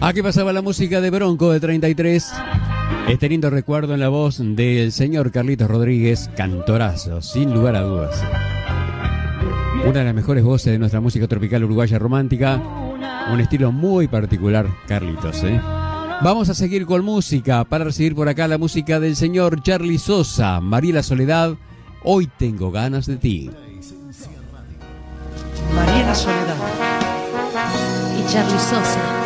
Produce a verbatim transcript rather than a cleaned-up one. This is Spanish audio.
Aquí pasaba la música de Bronco de treinta y tres. Este lindo recuerdo en la voz del señor Carlitos Rodríguez, cantorazo, sin lugar a dudas. Una de las mejores voces de nuestra música tropical uruguaya romántica. Un estilo muy particular, Carlitos, ¿eh? Vamos a seguir con música para recibir por acá la música del señor Charly Sosa, Mariela Soledad, Hoy tengo ganas de ti. Mariela Soledad y Charly Sosa.